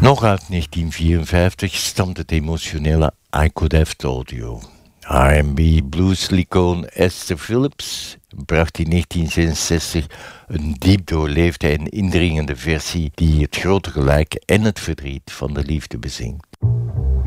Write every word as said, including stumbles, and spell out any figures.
Nog uit negentien vierenvijftig stamt het emotionele I Could Have Told You. R en B blues-icoon Esther Phillips bracht in negentien zesenzestig een diep doorleefde en indringende versie die het grote gelijk en het verdriet van de liefde bezingt.